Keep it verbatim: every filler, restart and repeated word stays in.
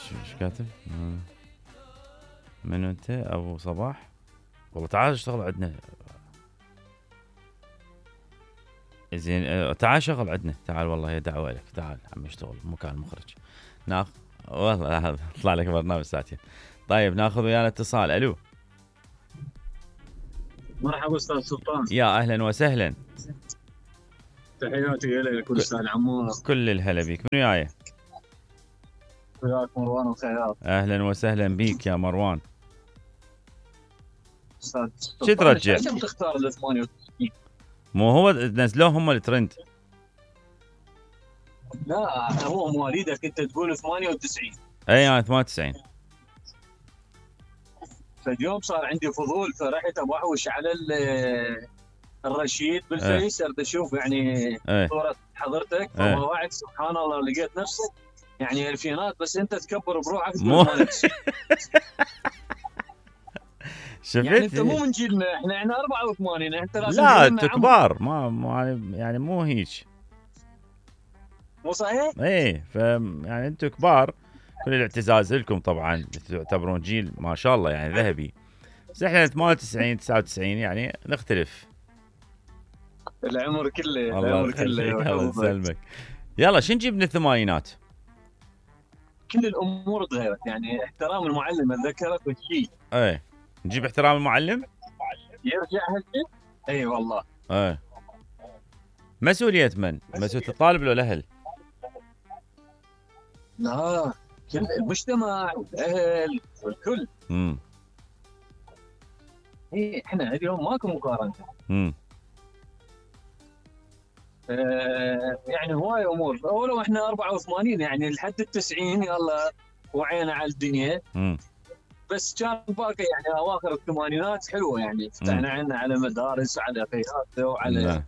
ايش كاتب؟ من انت ابو صباح؟ والله تعال اشتغل عندنا. زين تعال شغل عندنا، تعال والله هي دعوه لك، تعال عم اشتغل مكان المخرج. ناخذ والله هذا طلع لك برنامج ساعتين. طيب ناخذ ويانا اتصال. الو مرحبا استاذ سلطان. يا اهلا وسهلا. تحياتي لك والاستاذ عمار. كل الهلا بيك. من وياي؟ وياك مروان الخياط. اهلا وسهلا بيك يا مروان. استاذ شو ترجع؟ ليش تختار ال ثمانية وتسعين؟ مو هو نزلوه هم الترند. لا هو مواليدك انت تقول ثمانية وتسعين. اي انا ثمانية وتسعين. فاليوم صار عندي فضول فرحت ابحوش على الرشيد بالفيس اريد اشوف يعني ايه. صورة حضرتك فواعد سبحان الله لقيت نفسك يعني الفينات بس انت تكبر بروحك مو شفت يعني انت مو من جيلنا، احنا احنا أربعة وثمانين انت لازم لا انت كبار ما مو يعني مو هيك. مو صحيح؟ ايه ف يعني انتم كبار، كل الاعتزاز لكم طبعا، تعتبرون جيل ما شاء الله يعني ذهبي. بس احنا ثمانية وتسعين تسعة وتسعين يعني نختلف. العمر كله الله العمر كله. الله يسلمك. يلا شو نجيب من الثمانينات؟ كل الامور تغيرت يعني احترام المعلم ذكرك وشيء. ايه نجيب احترام المعلم؟ يرجع هالشيء؟ اي والله. ايه مسؤولية من؟ مسؤولية الطالب ولا الاهل؟ لا كل المجتمع والاهل والكل. امم اي احنا اليوم ماكو مقارنة. امم آه يعني هواي امور، ولو احنا أربعة وثمانين يعني لحد التسعين يلا وعينا على الدنيا. امم بس كان باقي يعني اواخر الثمانينات حلوه يعني فتحنا عنا على مدارس وعلى قياده وعلى